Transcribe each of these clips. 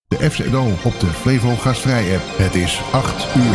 De FZO op de Flevo Gastvrij app. Het is 8 uur.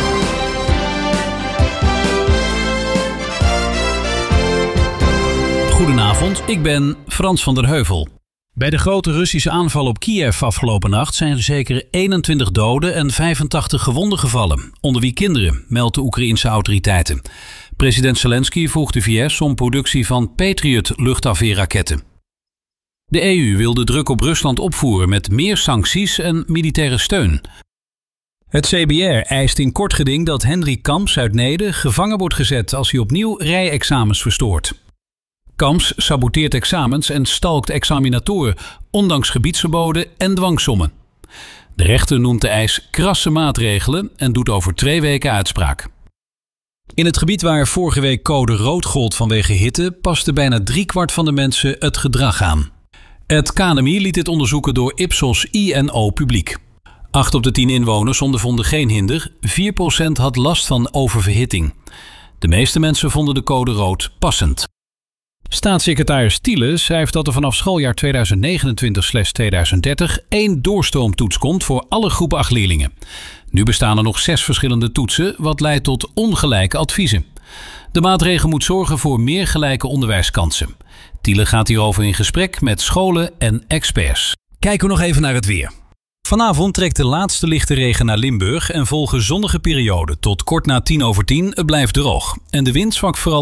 Goedenavond, ik ben Frans van der Heuvel. Bij de grote Russische aanval op Kiev afgelopen nacht zijn er zeker 21 doden en 85 gewonden gevallen, onder wie kinderen, meldt de Oekraïense autoriteiten. President Zelensky vroeg de VS om productie van Patriot luchtafweerraketten. De EU wil de druk op Rusland opvoeren met meer sancties en militaire steun. Het CBR eist in kort geding dat Henry Kamps uit Neede gevangen wordt gezet als hij opnieuw rijexamens verstoort. Kamps saboteert examens en stalkt examinatoren, ondanks gebiedsverboden en dwangsommen. De rechter noemt de eis krasse maatregelen en doet over 2 weken uitspraak. In het gebied waar vorige week code rood gold vanwege hitte, paste bijna 3/4 van de mensen het gedrag aan. Het KNMI liet dit onderzoeken door Ipsos INO Publiek. 8 op de 10 inwoners ondervonden geen hinder, 4% had last van oververhitting. De meeste mensen vonden de code rood passend. Staatssecretaris Thiele schrijft dat er vanaf schooljaar 2029/2030 één doorstroomtoets komt voor alle groep 8 leerlingen. Nu bestaan er nog 6 verschillende toetsen, wat leidt tot ongelijke adviezen. De maatregel moet zorgen voor meer gelijke onderwijskansen. Thiele gaat hierover in gesprek met scholen en experts. Kijken we nog even naar het weer. Vanavond trekt de laatste lichte regen naar Limburg en volgen zonnige perioden. Tot kort na 10:10. Het blijft droog. En de wind zwakt vooral